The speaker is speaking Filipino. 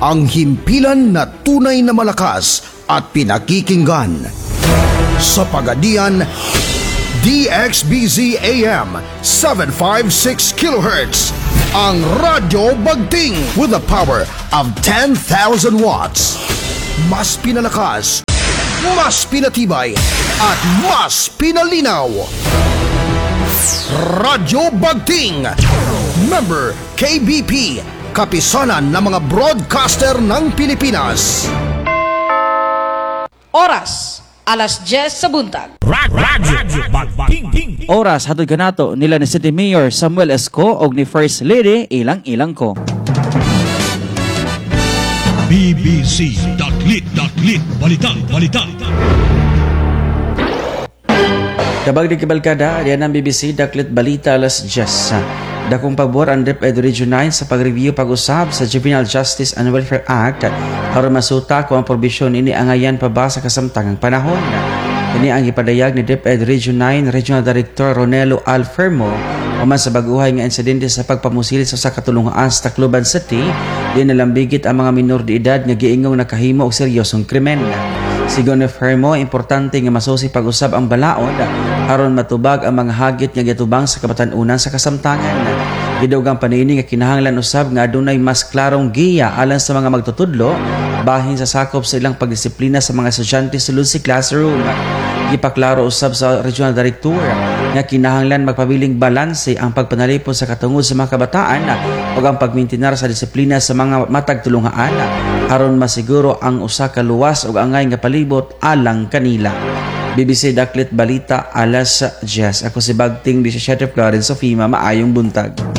ang himpilan na tunay na malakas at pinakikinggan. Sa Pagadian, DXBZ AM 756 kHz, ang Radyo Bagting with the power of 10,000 watts. Mas pinalakas, mas pinatibay, at mas pinalinaw. Radyo Bagting, member KBP, kapisanan ng mga broadcaster ng Pilipinas. Oras, alas 10 sa buntag. Radyo Bagting. Oras hatod kanato nila ni City Mayor Samuel Esco og ni First Lady Ilang ko. BBC.lit balita. Kabag di kabalkada, diyan ang BBC Daklit Balita alas 10. Dakong pabor ang DepEd Region 9 sa pag-review pag-usab sa Juvenile Justice and Welfare Act para masuta kung ang probisyon ini angayan pa ba sa kasamtangang panahon. Ini ang ipadayag ni DepEd Region 9 Regional Director Ronelo Alfermo uman sa baguhay nga insidente sa pagpamusil sa katulungan sa Tacloban City di nalambigit ang mga minor de edad nga giingong nakahimo og seryosong krimen. Sigon ni Fermo, importante nga masusi pag-usab ang balaod aron matubag ang mga hagit nga gitubang sa kabatan-unan sa kasamtangan. Gidugang panini nga kinahanglan usab nga adunay mas klarong giya alang sa mga magtutudlo bahin sa sakop sa ilang pagdisiplina sa mga estudyante sulod si classroom. Gipaklaro usab sa Regional Director nga kinahanglan magpabiling balanse ang pagpanalipod sa katungod sa mga kabataan ug ang pagmintinar sa disiplina sa mga matag tulungaan aron masiguro ang usa ka luwas ug angay nga palibot alang kanila. BBC Daklit Balita alas 10. Ako si Bagting 17 Florence Sofima, maayong buntag.